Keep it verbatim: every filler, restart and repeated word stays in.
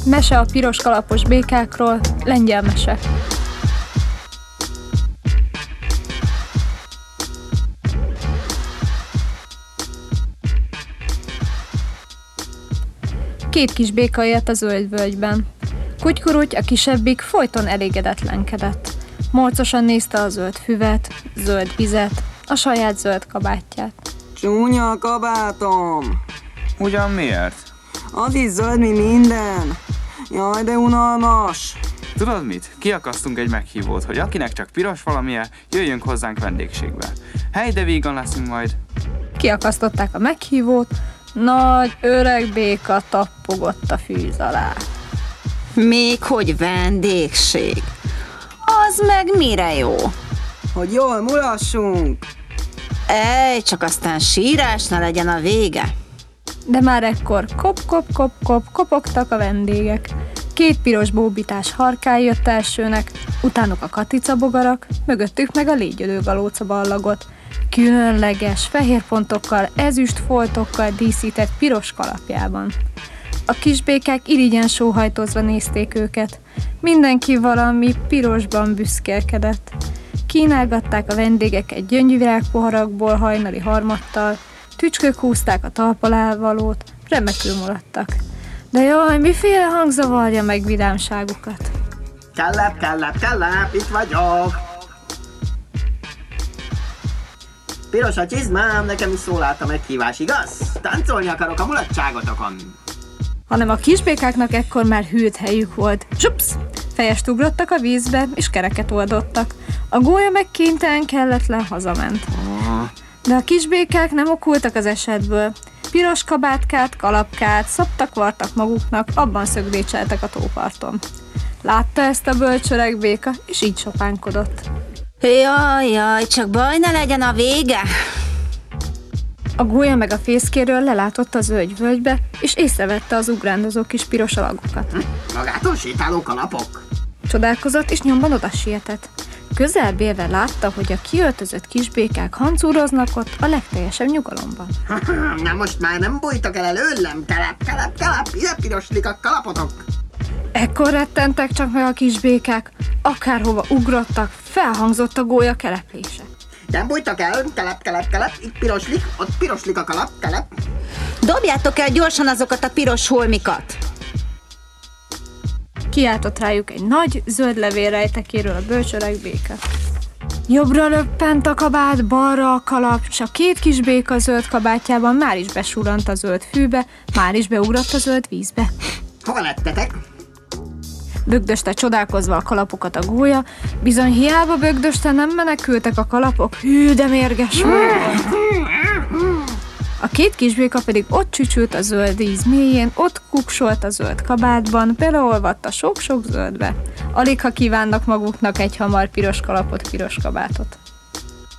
Mese a piros kalapos békákról, lengyel mese. Két kis béka élt a zöld völgyben. Kutykuruty, a kisebbik, folyton elégedetlenkedett. Morcosan nézte a zöld füvet, zöld vizet, a saját zöld kabátját. Csúnya a kabátom! Ugyan miért? Az is zöld, mi minden. Jaj, de unalmas! Tudod mit? Kiakasztunk egy meghívót, hogy akinek csak piros valamilyen, jöjjünk hozzánk vendégségbe. Hely, de vígan leszünk majd. Kiakasztották a meghívót, nagy öreg béka tappogott a fűz alá. Még hogy vendégség. Az meg mire jó? Hogy jól mulassunk! Ej, csak aztán sírás ne legyen a vége. De már ekkor kop-kop-kop-kop kopogtak a vendégek. Két piros bóbitás harkály jött elsőnek, utánuk a katicabogarak, mögöttük meg a légyölő galóca ballagott. Különleges, fehér pontokkal, ezüst foltokkal díszített piros kalapjában. A kisbékák irigyen sóhajtozva nézték őket. Mindenki valami pirosban büszkélkedett. Kínálgatták a vendégeket gyöngyvirágpoharakból hajnali harmattal, tücskök húzták a talp alá valót, remekül mulattak. De jaj, miféle hang zavarja meg vidámságukat? Kellep, kellep, kellep, itt vagyok! Piros a csizmám, nekem is szól át a meghívás, igaz? Táncolni akarok a mulatságotokon! Hanem a kisbékáknak ekkor már hűlt helyük volt. Zsupsz! Fejest ugrottak a vízbe, és kereket oldottak. A gólya meg kénytelen kelletlen hazament. De a kisbékák nem okultak az esetből. Piros kabátkát, kalapkát, szabtak vartak maguknak, abban szögdécseltek a tóparton. Látta ezt a bölcsöreg béka, és így sopánkodott. Jaj, jaj, csak baj ne legyen a vége. A gólya meg a fészkéről lelátott a zöld völgybe, és észrevette az ugrándozó kis piros alagokat. Hm, magától sétáló kalapok? Csodálkozott, és nyomban oda sietett. Közelbélve látta, hogy a kiöltözött kisbékák hancúroznak ott a legteljesebb nyugalomban. Na most már nem bújtok el előlem, kelep, kelep, kelep, ide piroslik a kalapotok! Ekkor rettentek csak meg a kisbékák, akárhova ugrottak, felhangzott a gólya keleplése. Nem bújtok el, kelep, kelep, kelep, itt piroslik, ott piroslik a kalap, kelep. Dobjátok el gyorsan azokat a piros holmikat. Kiáltott rájuk egy nagy, zöld levélrejtekéről a bölcsöreg béka. Jobbra löppent a kabát, balra a kalap, s a két kis béka zöld kabátjában már is besúrant a zöld fűbe, már is beugrott a zöld vízbe. Hova lettetek? Bögdöste csodálkozva a kalapokat a gólya, bizony hiába bögdöste, nem menekültek a kalapok, hű, de mérges volt. A két kisbéka pedig ott csücsült a zöld íz mélyén, ott kuksolt a zöld kabátban, beleolvadt a sok-sok zöldbe. Alig ha kívánnak maguknak egy hamar piros kalapot, piros kabátot.